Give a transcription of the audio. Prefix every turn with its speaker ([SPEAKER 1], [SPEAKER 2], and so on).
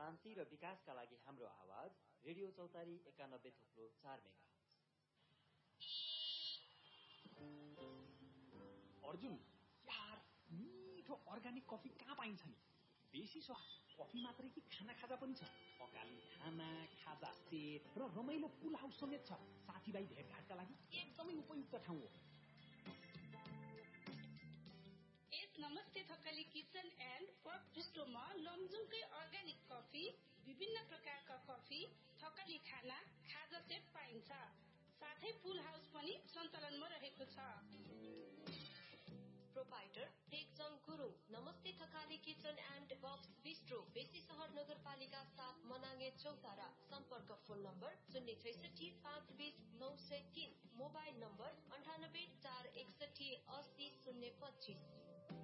[SPEAKER 1] शान्ति र विकासका लागि हाम्रो आवाज रेडियो चौतारी 91.4 मेगाहर्ज।
[SPEAKER 2] अर्जुन यार मिठो अर्गानिक कफी कहाँ पाइन्छ नि? देशी स्वाद कफी मात्रै कि खाना खाजा पनि छ। अकाली खाना खाजा सेट र रमाइलो पुल हाउस समेत छ। साथीभाइ भेटघाटका लागि एकदमै उपयुक्त ठाउँ हो।
[SPEAKER 3] नमस्ते Thakali kitchen and pub बिस्ट्रोमा लमजुङकै organic coffee, विभिन्न प्रकारका कफी, थकाली खाना खाजा सेट पाइन्छ। साथै पुल हाउस पनि सञ्चालनमा रहेको छ।
[SPEAKER 4] प्रोपाइटर टेकजङ गुरुङ। नमस्ते Thakali kitchen and pubs bistro, बेसी सहर नगरपालिका 7 मनाङे चौतारा। सम्पर्क फोन नम्बर 066 520 903, मोबाइल नम्बर 98 461 80 025।